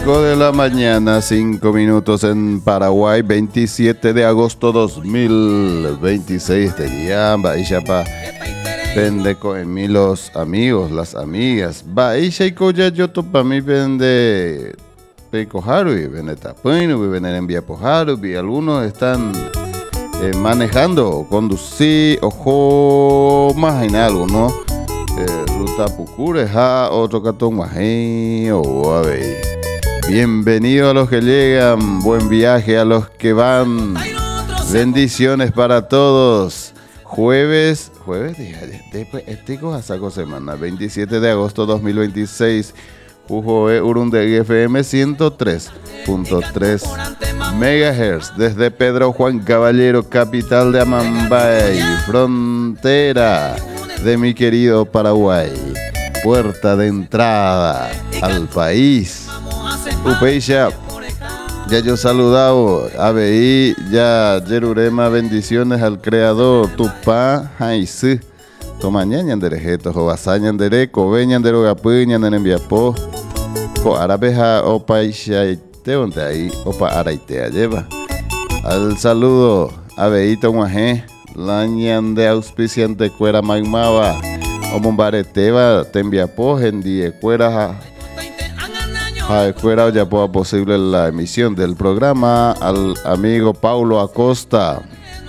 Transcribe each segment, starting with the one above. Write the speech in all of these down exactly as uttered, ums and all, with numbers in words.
cinco de la mañana, cinco minutos en Paraguay, veintisiete de agosto dos mil veintiséis. Este día, Baishapa, vende con mí los amigos, las amigas. Baisha y Koya Yoto para mí vende Pecojaru y vende Tapuino y vende Enviapojaru y algunos están eh, manejando, conducir, ojo, más en algo, ¿no? Eh, ruta Pucureja, otro catón Majé, o a ver. Bienvenido a los que llegan, buen viaje a los que van. Bendiciones para todos. Jueves, jueves, después este cosa saco semana, veintisiete de agosto dos mil veintiséis. Ujoe Urundegui F M ciento tres punto tres megahertz desde Pedro Juan Caballero, capital de Amambay, frontera de mi querido Paraguay, puerta de entrada al país. Upeixa, ya yo saludado, A B I, ya Yerurema, bendiciones al creador, Tupá, Jaisí, Tomaña Anderejeto, Jovasaña Andere, Coveña Andero Gapuña, Enviapó, Co Arabeja, Opaixa, Teonte ahí, Opa Araitea lleva. Al saludo, A B I, Tomaje, Lañan de auspiciante Cuera Magmaba, Omombareteva, Tembiapó, Gendie Cuera. A Cuera ya pueda posible la emisión del programa. Al amigo Paulo Acosta,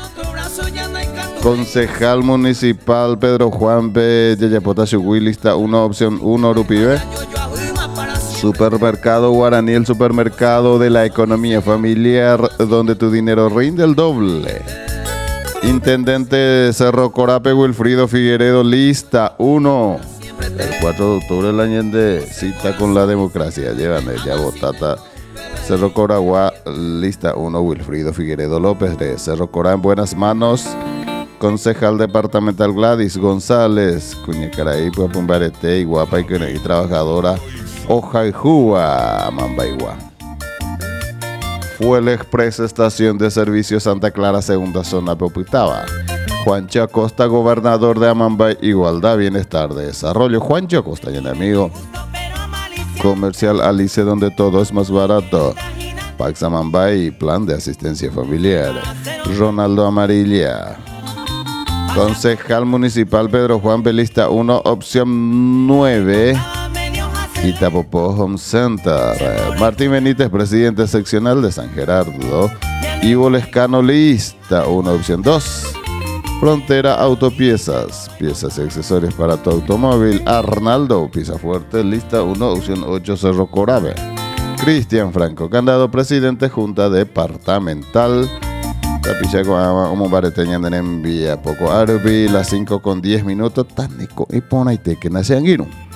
concejal municipal Pedro Juan B. Yayapota lista uno, opción uno, Rupibe. Supermercado Guaraní, el supermercado de la economía familiar donde tu dinero rinde el doble. Intendente Cerro Corape Wilfrido Figueredo, lista uno. El cuatro de octubre el año de cita con la democracia. Llevan ya Botata. Cerro Coragua, lista uno, Wilfrido Figueredo López de Cerro Corá en buenas manos. Concejal departamental Gladys González, Cuñacaraí, Puapumbarete, Iguapa y trabajadora Ojaijúa, Mambaigua. Fue el Express Estación de Servicio Santa Clara, segunda zona Popitaba. Juancho Acosta, gobernador de Amambay, Igualdad, Bienestar, de Desarrollo. Juancho Acosta, y el amigo comercial Alice, donde todo es más barato. Pax Amambay, plan de asistencia familiar. Ronaldo Amarilla. Concejal municipal Pedro Juan Belista uno, opción nueve. Itapopó Home Center. Martín Benítez, presidente seccional de San Gerardo. Ivo Lescano, lista uno, opción dos. Frontera Autopiezas, piezas y accesorios para tu automóvil. Arnaldo Pisafuerte, lista uno, opción ocho, Cerro Corabe. Cristian Franco Candado, presidente Junta Departamental. Capilla como bareteña en envía poco Arbi, las cinco con diez minutos. Tánico y ponaite que nace anguino.